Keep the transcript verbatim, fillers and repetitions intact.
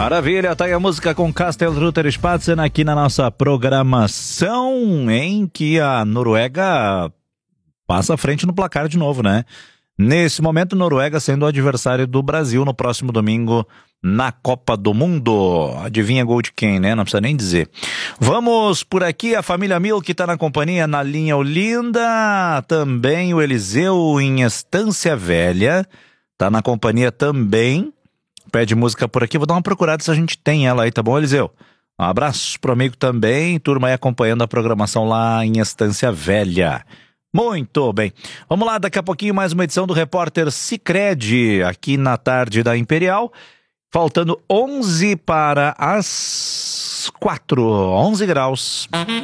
Maravilha, tá aí a música com Castelrutter Spatzen aqui na nossa programação, em que a Noruega passa à frente no placar de novo, né? Nesse momento, Noruega sendo o adversário do Brasil no próximo domingo na Copa do Mundo. Adivinha gol de quem, né? Não precisa nem dizer. Vamos por aqui, a família Mil que tá na companhia na linha Olinda, também o Eliseu em Estância Velha, tá na companhia também. Pede música por aqui, vou dar uma procurada se a gente tem ela aí, tá bom, Eliseu? Um abraço pro amigo também, turma aí acompanhando a programação lá em Estância Velha. Muito bem, vamos lá, daqui a pouquinho mais uma edição do Repórter Sicredi aqui na tarde da Imperial, faltando onze para as quatro, onze graus.